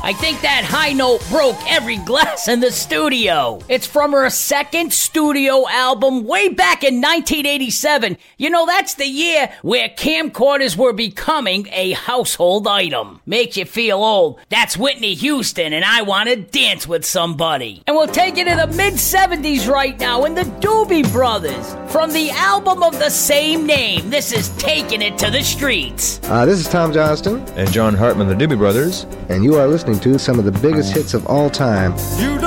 I think that high note broke every glass in the studio. It's from her second studio album way back in 1987. You know, that's the year where camcorders were becoming a household item. Makes you feel old. That's Whitney Houston and I Want to Dance with Somebody. And we'll take it to the mid-70s right now in the Doobie Brothers. From the album of the same name, this is Taking It to the Streets. This is Tom Johnston. And John Hartman, the Doobie Brothers. And you are listening to some of the biggest hits of all time. You